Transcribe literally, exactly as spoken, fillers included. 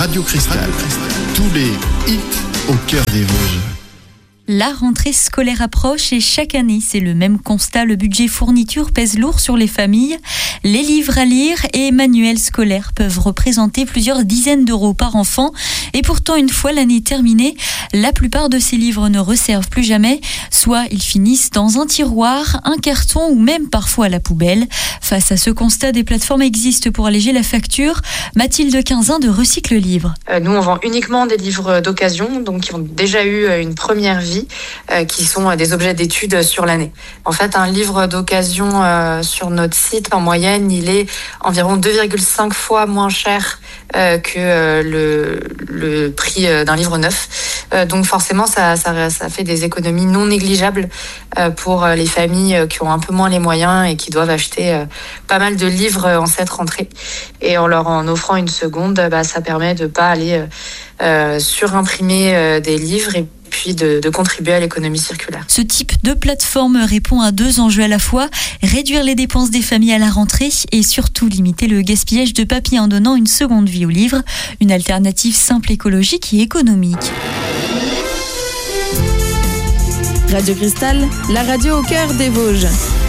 Radio Cristal. Tous les hits au cœur des Vosges. La rentrée scolaire approche et chaque année, c'est le même constat. Le budget fourniture pèse lourd sur les familles. Les livres à lire et manuels scolaires peuvent représenter plusieurs dizaines d'euros par enfant. Et pourtant, une fois l'année terminée, la plupart de ces livres ne resservent plus jamais. Soit ils finissent dans un tiroir, un carton ou même parfois à la poubelle. Face à ce constat, des plateformes existent pour alléger la facture. Mathilde Quinzin de Recycle Livre. Euh, nous, on vend uniquement des livres d'occasion, donc qui ont déjà eu une première vie. Euh, qui sont des objets d'étude sur l'année. En fait, un livre d'occasion euh, sur notre site, en moyenne, il est environ deux virgule cinq fois moins cher euh, que euh, le, le prix euh, d'un livre neuf. Euh, donc forcément, ça, ça, ça fait des économies non négligeables euh, pour les familles qui ont un peu moins les moyens et qui doivent acheter euh, pas mal de livres en cette rentrée. Et en leur en offrant une seconde, bah, ça permet de ne pas aller euh, surimprimer euh, des livres et puis de, de contribuer à l'économie circulaire. Ce type de plateforme répond à deux enjeux à la fois, réduire les dépenses des familles à la rentrée et surtout limiter le gaspillage de papier en donnant une seconde vie aux livres, une alternative simple, écologique et économique. Radio Cristal, la radio au cœur des Vosges.